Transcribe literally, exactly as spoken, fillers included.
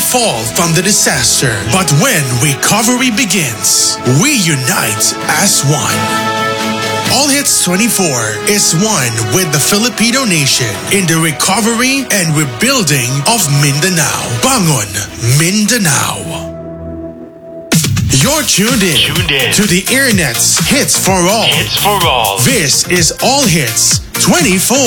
fall from the disaster. But when recovery begins, we unite as one. All Hits twenty-four is one with the Filipino nation in the recovery and rebuilding of Mindanao. Bangon, Mindanao. You're tuned in, Tuned in. to the Internet's Hits for All. Hits for all. This is All Hits twenty-four.